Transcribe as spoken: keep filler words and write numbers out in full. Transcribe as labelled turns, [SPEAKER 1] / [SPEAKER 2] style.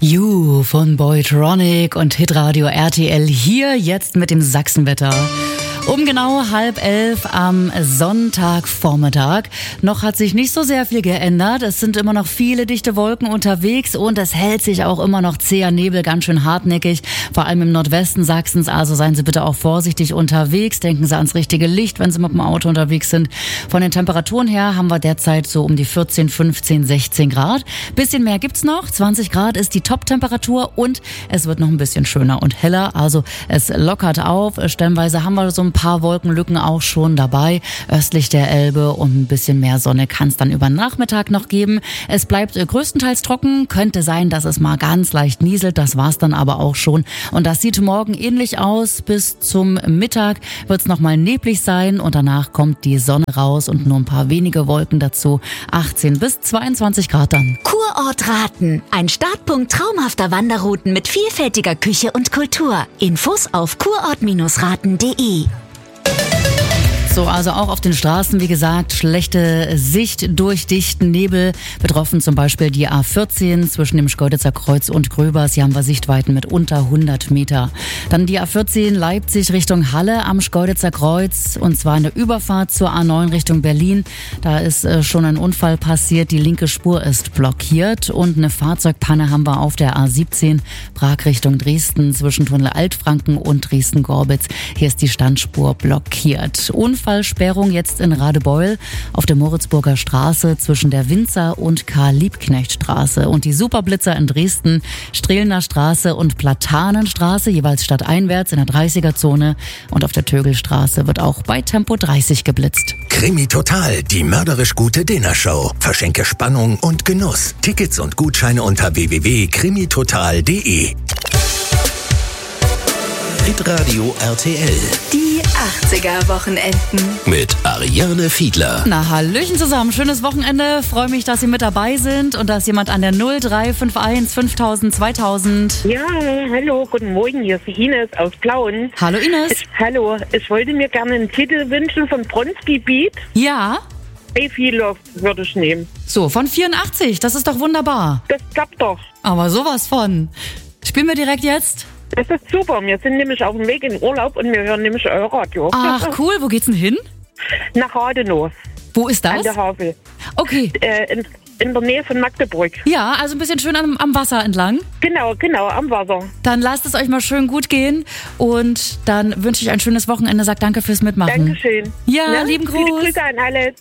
[SPEAKER 1] You von Boytronic und Hitradio R T L hier jetzt mit dem Sachsenwetter. Um genau halb elf am Sonntagvormittag. Noch hat sich nicht so sehr viel geändert. Es sind immer noch viele dichte Wolken unterwegs und es hält sich auch immer noch zäher Nebel, ganz schön hartnäckig. Vor allem im Nordwesten Sachsens. Also seien Sie bitte auch vorsichtig unterwegs. Denken Sie ans richtige Licht, wenn Sie mit dem Auto unterwegs sind. Von den Temperaturen her haben wir derzeit so um die vierzehn, fünfzehn, sechzehn Grad. Bisschen mehr gibt's noch. zwanzig Grad ist die Top-Temperatur und es wird noch ein bisschen schöner und heller. Also es lockert auf. Stellenweise haben wir so ein paar Wolkenlücken auch schon dabei, östlich der Elbe, und ein bisschen mehr Sonne kann es dann über Nachmittag noch geben. Es bleibt größtenteils trocken, könnte sein, dass es mal ganz leicht nieselt, das war's dann aber auch schon. Und das sieht morgen ähnlich aus. Bis zum Mittag wird es nochmal neblig sein und danach kommt die Sonne raus und nur ein paar wenige Wolken dazu. achtzehn bis zweiundzwanzig Grad dann.
[SPEAKER 2] Kurort Raten, ein Startpunkt traumhafter Wanderrouten mit vielfältiger Küche und Kultur. Infos auf kurort raten punkt de.
[SPEAKER 1] So, also auch auf den Straßen, wie gesagt, schlechte Sicht durch dichten Nebel. Betroffen zum Beispiel die A vierzehn zwischen dem Schkeuditzer Kreuz und Gröbers. Hier haben wir Sichtweiten mit unter hundert Meter. Dann die A vierzehn Leipzig Richtung Halle am Schkeuditzer Kreuz, und zwar in der Überfahrt zur A neun Richtung Berlin. Da ist äh, schon ein Unfall passiert. Die linke Spur ist blockiert und eine Fahrzeugpanne haben wir auf der A siebzehn Prag Richtung Dresden zwischen Tunnel Altfranken und Dresden-Gorbitz. Hier ist die Standspur blockiert. Unfall Sperrung jetzt in Radebeul auf der Moritzburger Straße zwischen der Winzer- und Karl-Liebknecht-Straße. Und die Superblitzer in Dresden, Strehlener Straße und Platanenstraße, jeweils stadteinwärts in der dreißiger-Zone. Und auf der Tögelstraße wird auch bei Tempo dreißig geblitzt.
[SPEAKER 3] Krimi Total, die mörderisch gute Dinnershow. Verschenke Spannung und Genuss. Tickets und Gutscheine unter w w w punkt krimi total punkt de. Hitradio R T L.
[SPEAKER 2] Die achtziger-Wochenenden.
[SPEAKER 3] Mit Ariane Fiedler.
[SPEAKER 1] Na, hallöchen zusammen, schönes Wochenende. Freue mich, dass Sie mit dabei sind und dass jemand an der null drei fünf eins fünftausend zweitausend.
[SPEAKER 4] Ja, hallo, guten Morgen, hier ist Ines aus Plauen.
[SPEAKER 1] Hallo Ines.
[SPEAKER 4] Ich, hallo, ich wollte mir gerne einen Titel wünschen von Bronski Beat.
[SPEAKER 1] Ja.
[SPEAKER 4] Baby Love würde ich nehmen.
[SPEAKER 1] So, von vierundachtzig, das ist doch wunderbar.
[SPEAKER 4] Das klappt doch.
[SPEAKER 1] Aber sowas von. Spielen wir direkt jetzt?
[SPEAKER 4] Das ist super, wir sind nämlich auf dem Weg in Urlaub und wir hören nämlich euer Radio.
[SPEAKER 1] Ach cool, wo geht's denn hin?
[SPEAKER 4] Nach Rathenow.
[SPEAKER 1] Wo ist das?
[SPEAKER 4] An der Havel.
[SPEAKER 1] Okay.
[SPEAKER 4] Äh, in, in der Nähe von Magdeburg.
[SPEAKER 1] Ja, also ein bisschen schön am, am Wasser entlang.
[SPEAKER 4] Genau, genau, am Wasser.
[SPEAKER 1] Dann lasst es euch mal schön gut gehen und dann wünsche ich ein schönes Wochenende. Sag danke fürs Mitmachen.
[SPEAKER 4] Dankeschön.
[SPEAKER 1] Ja,
[SPEAKER 4] ne?
[SPEAKER 1] lieben Gruß.
[SPEAKER 4] Viele Grüße an alle.